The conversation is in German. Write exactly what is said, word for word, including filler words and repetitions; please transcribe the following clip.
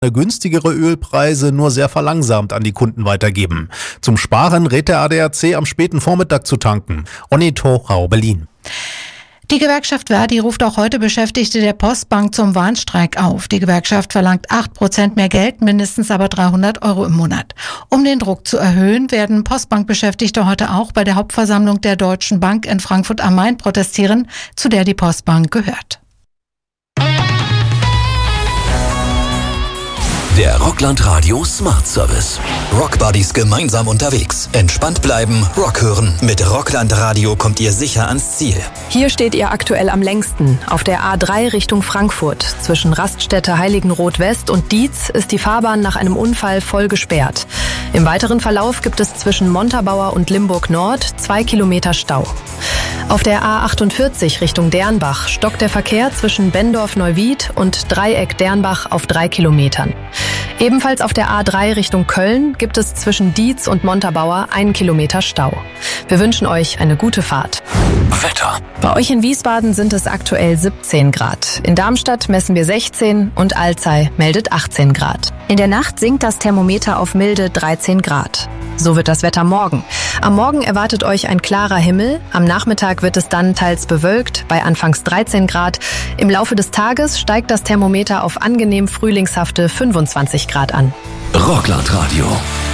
günstigere Ölpreise nur sehr verlangsamt an die Kunden weitergeben. Zum Sparen rät der A D A C am späten Vormittag zu tanken. Onni Torau, Berlin. Die Gewerkschaft Verdi ruft auch heute Beschäftigte der Postbank zum Warnstreik auf. Die Gewerkschaft verlangt acht Prozent mehr Geld, mindestens aber dreihundert Euro im Monat. Um den Druck zu erhöhen, werden Postbankbeschäftigte heute auch bei der Hauptversammlung der Deutschen Bank in Frankfurt am Main protestieren, zu der die Postbank gehört. Der Rockland Radio Smart Service. Rockbuddies gemeinsam unterwegs. Entspannt bleiben, Rock hören. Mit Rockland Radio kommt ihr sicher ans Ziel. Hier steht ihr aktuell am längsten. Auf der A drei Richtung Frankfurt. Zwischen Raststätte Heiligenroth West und Dietz ist die Fahrbahn nach einem Unfall voll gesperrt. Im weiteren Verlauf gibt es zwischen Montabaur und Limburg Nord zwei Kilometer Stau. Auf der A achtundvierzig Richtung Dernbach stockt der Verkehr zwischen Bendorf-Neuwied und Dreieck-Dernbach auf drei Kilometern. Ebenfalls auf der A drei Richtung Köln gibt es zwischen Dietz und Montabaur einen Kilometer Stau. Wir wünschen euch eine gute Fahrt. Wetter. Bei euch in Wiesbaden sind es aktuell siebzehn Grad. In Darmstadt messen wir sechzehn und Alzey meldet achtzehn Grad. In der Nacht sinkt das Thermometer auf milde dreizehn Grad. So wird das Wetter morgen. Am Morgen erwartet euch ein klarer Himmel. Am Nachmittag wird es dann teils bewölkt, bei anfangs dreizehn Grad. Im Laufe des Tages steigt das Thermometer auf angenehm frühlingshafte fünfundzwanzig Grad an. Rockland Radio.